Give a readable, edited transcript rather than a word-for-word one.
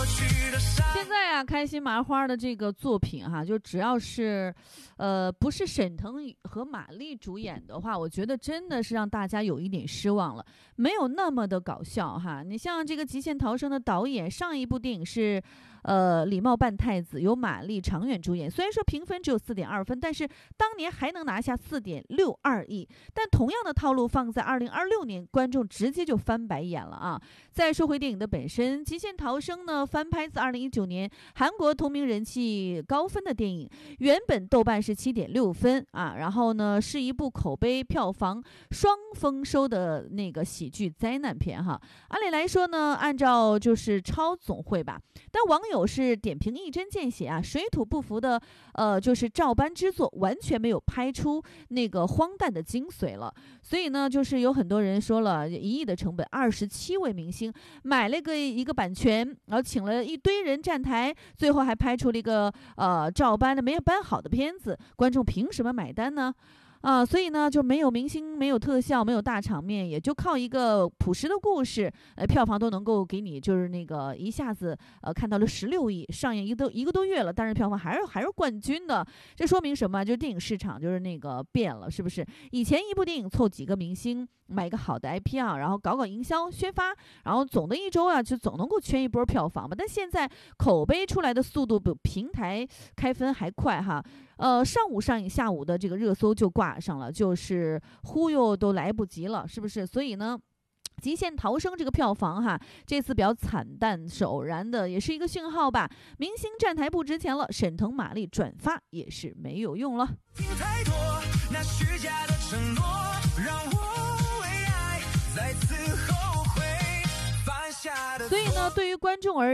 现在啊，开心麻花的这个作品哈，就只要是，不是沈腾和马丽主演的话，我觉得真的是让大家有一点失望了，没有那么的搞笑哈。你像这个《极限逃生》的导演，上一部电影是，礼貌扮太子，由马丽、常远主演。虽然说评分只有4.2分，但是当年还能拿下4.62亿。但同样的套路放在2026年，观众直接就翻白眼了啊！再说回电影的本身，《极限逃生》呢翻拍自2019年韩国同名人气高分的电影，原本豆瓣是7.6分啊，然后呢是一部口碑、票房双丰收的那个喜剧灾难片哈。按理来说呢，按照就是超总会吧，但网友是点评一针见血啊，水土不服的就是照搬之作，完全没有拍出那个荒诞的精髓了。所以呢，就是有很多人说了，1亿的成本，27位明星买了一个版权，然后请了一堆人站台，最后还拍出了一个照搬的没有搬好的片子，观众凭什么买单呢？所以呢，就没有明星，没有特效，没有大场面，也就靠一个朴实的故事，票房都能够给你就是那个一下子看到了16亿，上映一个多月了，但是票房还是冠军的。这说明什么？就电影市场就是那个变了，是不是？以前一部电影凑几个明星，买一个好的 IP 啊，然后搞营销宣发，然后总的一周啊，就总能够圈一波票房嘛。但现在口碑出来的速度比平台开分还快哈。上午上映，下午的这个热搜就挂上了，就是忽悠都来不及了，是不是？所以呢，极限逃生这个票房哈，这次比较惨淡，是偶然的，也是一个讯号吧。明星站台不值钱了，沈腾、马丽转发也是没有用了。听太多那虚假的承诺，让我为爱再次后悔犯下的。所以呢，对于观众而